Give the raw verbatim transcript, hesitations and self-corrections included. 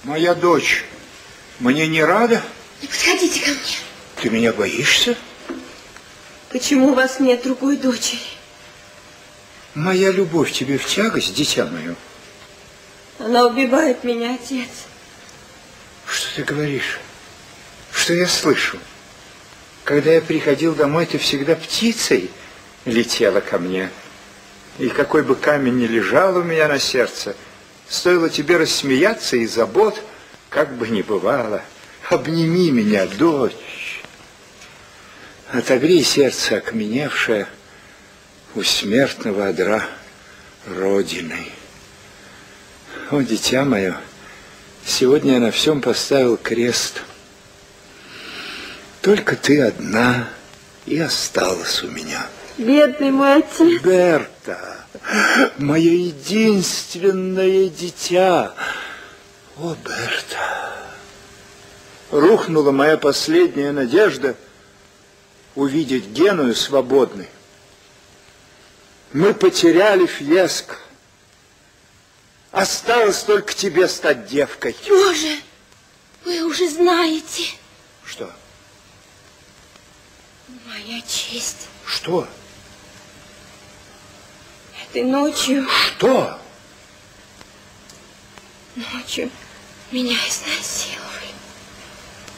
Моя дочь мне не рада? Не подходите ко мне. Ты меня боишься? Почему у вас нет другой дочери? Моя любовь тебе в тягость, дитя мое? Она убивает меня, отец. Что ты говоришь? Что я слышу? Когда я приходил домой, ты всегда птицей летела ко мне. И какой бы камень ни лежал у меня на сердце, стоило тебе рассмеяться, и забот как бы ни бывало. Обними меня, дочь. Отогрей сердце окаменевшее у смертного одра Родины. О, дитя мое, сегодня я на всем поставил крест. Только ты одна и осталась у меня. Бедный мой отец. Берта, мое единственное дитя. О, Берта, рухнула моя последняя надежда увидеть Геную свободной. Мы потеряли Фьеско. Осталось только тебе стать девкой. Боже, вы уже знаете. Что? Моя честь. Что? Этой ночью... Что? Ночью меня изнасиловали.